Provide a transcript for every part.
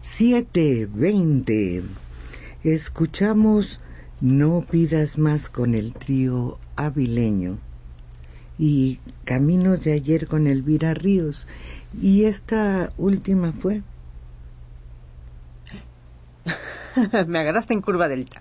7:20. Escuchamos No pidas más con el trío avileño y Caminos de ayer con Elvira Ríos. Y esta última fue... Me agarraste en curva delta.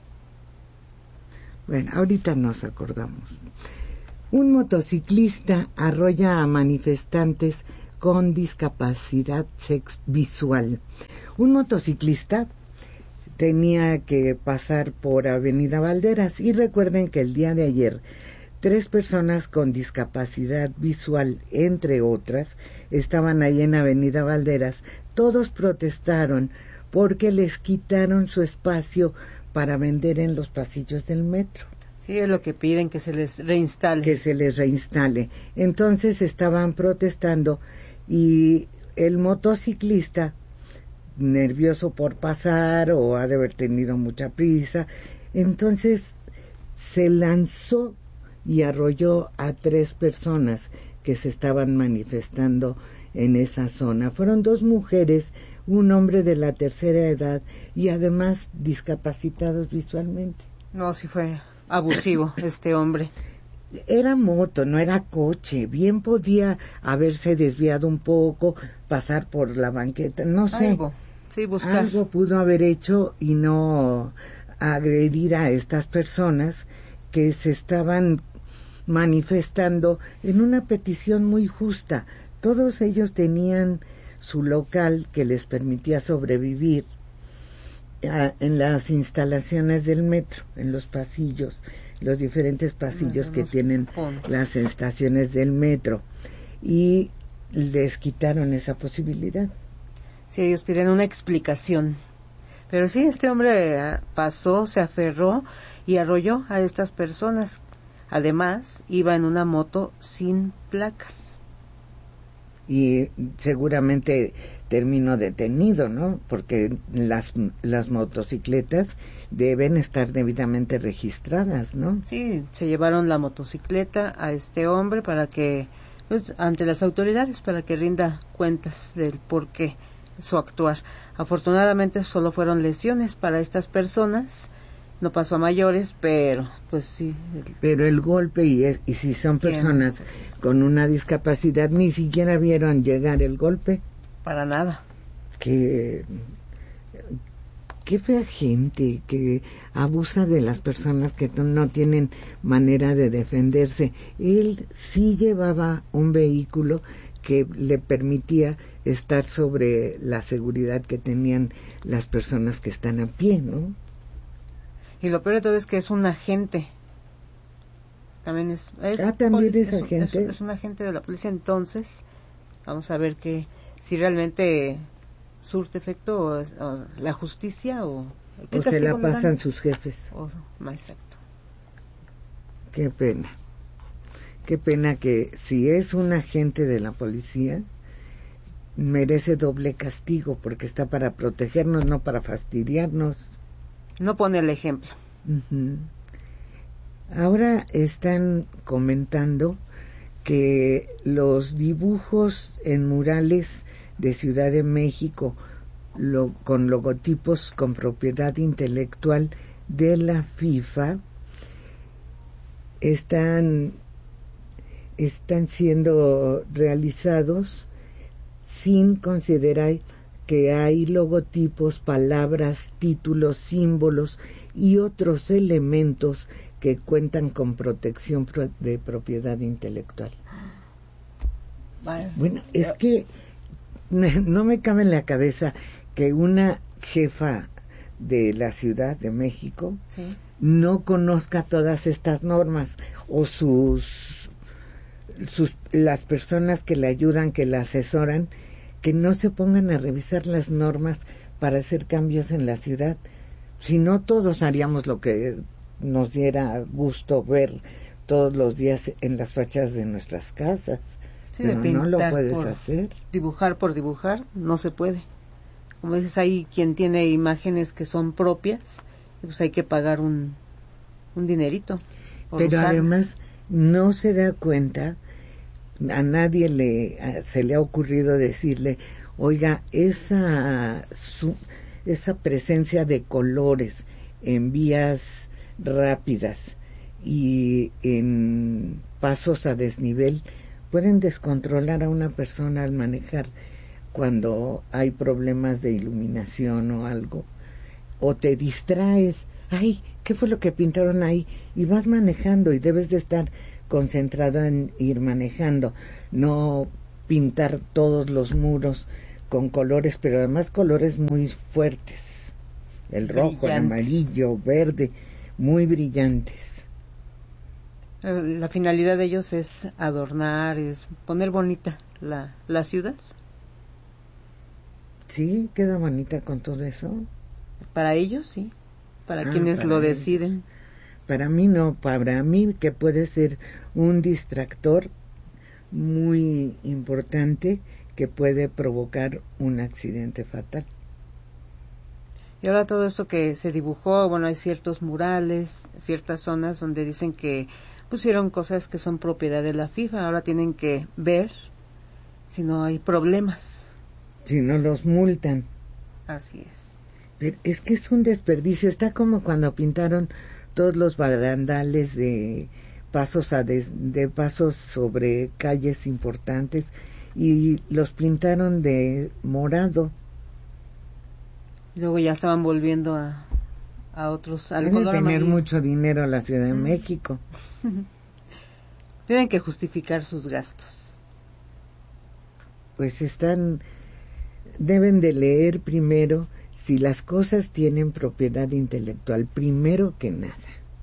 Bueno, ahorita nos acordamos. Un motociclista arrolla a manifestantes con discapacidad visual. Un motociclista tenía que pasar por Avenida Valderas y recuerden que el día de ayer 3 personas con discapacidad visual, entre otras, estaban ahí en Avenida Valderas. Todos protestaron porque les quitaron su espacio para vender en los pasillos del metro. Sí, es lo que piden, que se les reinstale. Que se les reinstale. Entonces estaban protestando y el motociclista, nervioso por pasar o ha de haber tenido mucha prisa, entonces se lanzó y arrolló a 3 personas que se estaban manifestando en esa zona. Fueron 2 mujeres, un hombre de la tercera edad y además discapacitados visualmente. No, sí fue abusivo este hombre. Era moto, no era coche. Bien podía haberse desviado un poco, pasar por la banqueta, no sé. Algo, sí, buscar. Algo pudo haber hecho y no agredir a estas personas que se estaban manifestando en una petición muy justa. Todos ellos tenían su local que les permitía sobrevivir en las instalaciones del metro, en los pasillos, los diferentes pasillos que tienen las estaciones del metro, y les quitaron esa posibilidad. Sí, ellos piden una explicación. Pero sí, este hombre pasó, se aferró y arrolló a estas personas. Además, iba en una moto sin placas. Y seguramente terminó detenido, ¿no? Porque las motocicletas deben estar debidamente registradas, ¿no? Sí, se llevaron la motocicleta a este hombre para que, pues, ante las autoridades, para que rinda cuentas del por qué su actuar. Afortunadamente solo fueron lesiones para estas personas, no pasó a mayores, pero pues sí. Pero el golpe, y si son personas con una discapacidad, ni siquiera vieron llegar el golpe. Para nada. Qué fea gente que abusa de las personas que no tienen manera de defenderse. Él sí llevaba un vehículo que le permitía estar sobre la seguridad que tenían las personas que están a pie, ¿no? Y lo peor de todo es que es un agente. También es también es agente. Es un agente de la policía. Entonces, vamos a ver si realmente surte efecto o la justicia o se la pasan sus jefes. Exacto. Qué pena. Qué pena que si es un agente de la policía merece doble castigo porque está para protegernos, no para fastidiarnos. No pone el ejemplo. Uh-huh. Ahora están comentando que los dibujos en murales de Ciudad de México con logotipos con propiedad intelectual de la FIFA están siendo realizados sin considerar que hay logotipos, palabras, títulos, símbolos y otros elementos que cuentan con protección de propiedad intelectual. Bueno, es que no me cabe en la cabeza que una jefa de la Ciudad de México no conozca todas estas normas o las personas que le ayudan, que la asesoran, que no se pongan a revisar las normas para hacer cambios en la ciudad. Si no, todos haríamos lo que nos diera gusto ver todos los días en las fachadas de nuestras casas. Sí, pero no lo puedes hacer. Dibujar por dibujar no se puede. Como dices, hay quien tiene imágenes que son propias, pues hay que pagar un dinerito. Pero usarlas. Además no se da cuenta, a nadie se le ha ocurrido decirle, Oiga, esa presencia de colores en vías rápidas y en pasos a desnivel pueden descontrolar a una persona al manejar cuando hay problemas de iluminación o algo, o te distraes, ay, ¿qué fue lo que pintaron ahí? Y vas manejando y debes de estar concentrado en ir manejando, no pintar todos los muros con colores, pero además colores muy fuertes, el rojo, el amarillo, verde, muy brillantes. La finalidad de ellos es adornar, es poner bonita la ciudad. Sí, queda bonita con todo eso. Para ellos sí, para quienes para lo deciden. Ellos. Para mí no, para mí que puede ser un distractor muy importante que puede provocar un accidente fatal. Y ahora todo esto que se dibujó, bueno, hay ciertos murales, ciertas zonas donde dicen que pusieron cosas que son propiedad de la FIFA, ahora tienen que ver si no hay problemas. Si no los multan. Así es. Pero es que es un desperdicio, está como cuando pintaron todos los barandales de pasos de pasos sobre calles importantes y los pintaron de morado. Luego ya estaban volviendo a otros. Al color tener amarillo. Mucho dinero la Ciudad de México. Tienen que justificar sus gastos. Pues deben de leer primero si las cosas tienen propiedad intelectual, primero que nada.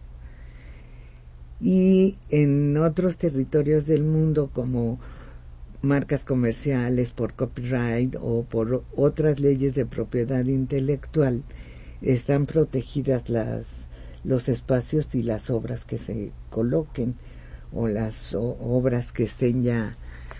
Y en otros territorios del mundo, como marcas comerciales por copyright o por otras leyes de propiedad intelectual, están protegidas los espacios y las obras que se coloquen o las obras que estén ya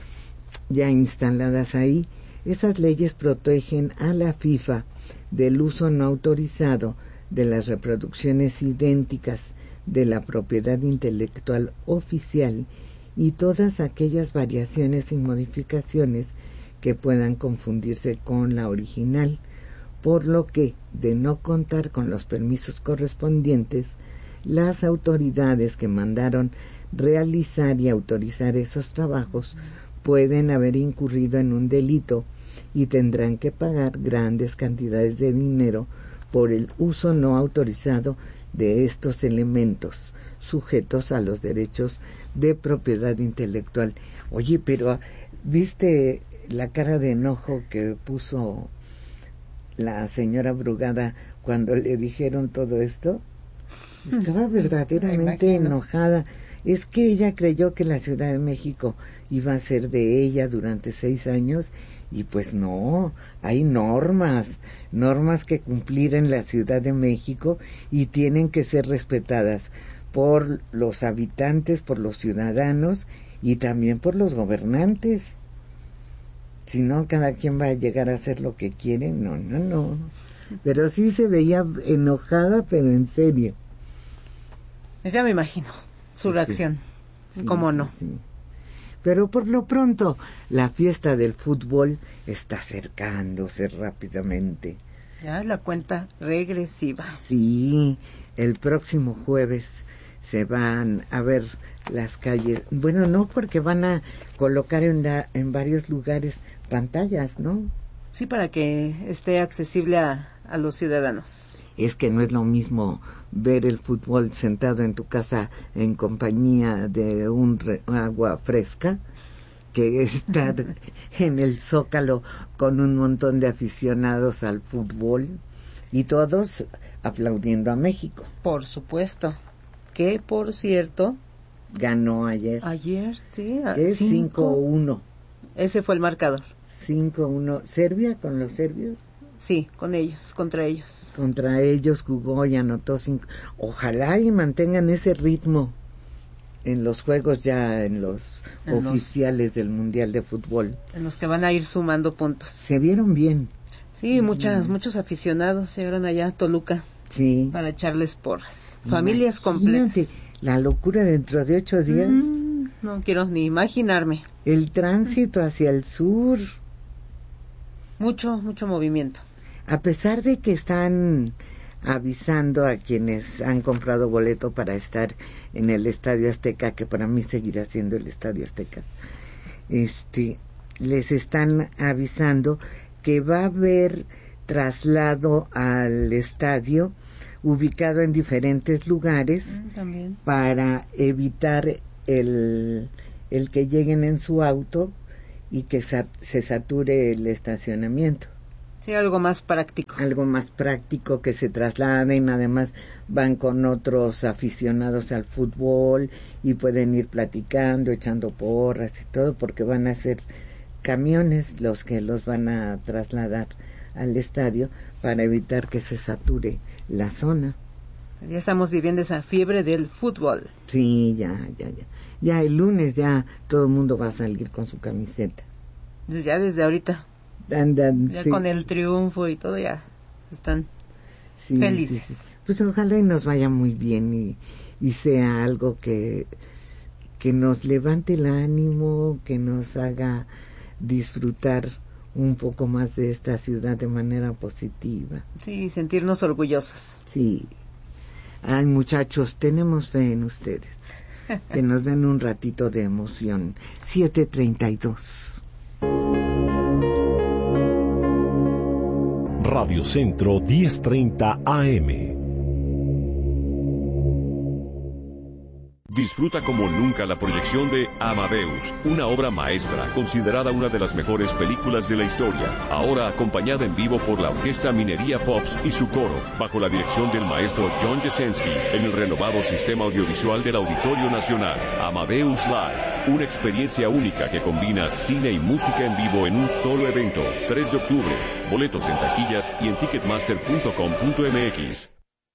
instaladas ahí. Esas leyes protegen a la FIFA del uso no autorizado de las reproducciones idénticas de la propiedad intelectual oficial y todas aquellas variaciones y modificaciones que puedan confundirse con la original, por lo que, de no contar con los permisos correspondientes, las autoridades que mandaron realizar y autorizar esos trabajos pueden haber incurrido en un delito y tendrán que pagar grandes cantidades de dinero por el uso no autorizado de estos elementos sujetos a los derechos de propiedad intelectual. Oye, pero ¿viste la cara de enojo que puso la señora Brugada cuando le dijeron todo esto? Estaba verdaderamente enojada. Es que ella creyó que la Ciudad de México iba a ser de ella durante 6 años y pues no, hay normas que cumplir en la Ciudad de México y tienen que ser respetadas por los habitantes, por los ciudadanos y también por los gobernantes. Si no, cada quien va a llegar a hacer lo que quiere. No. Pero sí se veía enojada, pero en serio. Ya me imagino su reacción. Sí, ¿cómo no? Sí. Pero por lo pronto, la fiesta del fútbol está acercándose rápidamente. Ya la cuenta regresiva. Sí, el próximo jueves se van a ver las calles. Bueno, no, porque van a colocar en varios lugares pantallas, ¿no? Sí, para que esté accesible a los ciudadanos. Es que no es lo mismo ver el fútbol sentado en tu casa en compañía de agua fresca que estar en el Zócalo con un montón de aficionados al fútbol y todos aplaudiendo a México. Por supuesto. Que, por cierto, ganó ayer. Ayer, sí. ¿Qué? 5-1. Ese fue el marcador. 5-1. ¿Serbia con los serbios? Sí, con ellos, contra ellos. Contra ellos jugó y anotó 5. Ojalá y mantengan ese ritmo en los juegos ya, en los oficiales del Mundial de Fútbol. En los que van a ir sumando puntos. Se vieron bien. Sí, muchos aficionados llegaron allá a Toluca. Sí. Para echarles porras. Familias completas. La locura dentro de 8 días. No quiero ni imaginarme. El tránsito hacia el sur. mucho movimiento. A pesar de que están avisando a quienes han comprado boleto para estar en el Estadio Azteca, que para mí seguirá siendo el Estadio Azteca, les están avisando que va a haber traslado al estadio ubicado en diferentes lugares para evitar el que lleguen en su auto y que se sature el estacionamiento. Sí, algo más práctico. Algo más práctico, que se trasladen, además van con otros aficionados al fútbol y pueden ir platicando, echando porras y todo, porque van a ser camiones los que los van a trasladar al estadio para evitar que se sature la zona. Ya estamos viviendo esa fiebre del fútbol. Sí, ya el lunes ya todo el mundo va a salir con su camiseta. Ya desde ahorita. Ya sí. Con el triunfo y todo ya están felices. Sí. Pues ojalá y nos vaya muy bien y sea algo que nos levante el ánimo, que nos haga disfrutar un poco más de esta ciudad de manera positiva. Sí, sentirnos orgullosos. Sí. Ay, muchachos, tenemos fe en ustedes. Que nos den un ratito de emoción. 7:32. Radio Centro 1030 AM. Disfruta como nunca la proyección de Amadeus, una obra maestra considerada una de las mejores películas de la historia, ahora acompañada en vivo por la Orquesta Minería Pops y su coro, bajo la dirección del maestro John Jesensky, en el renovado sistema audiovisual del Auditorio Nacional. Amadeus Live, una experiencia única que combina cine y música en vivo en un solo evento. 3 de octubre, boletos en taquillas y en ticketmaster.com.mx.